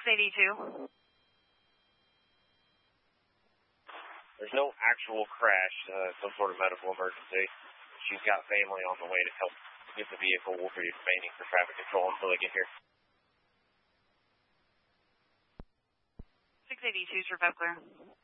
682. There's no actual crash, some sort of medical emergency. She's got family on the way to help get the vehicle. We'll be remaining for traffic control until they get here. 682, survive clear.